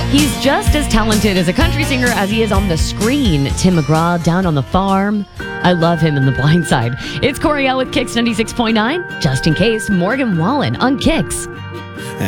He's just as talented as a country singer as he is on the screen. Tim McGraw, Down on the Farm. I love him in The Blind Side. It's Coriel with Kicks 96.9. Just in case, Morgan Wallen on Kicks.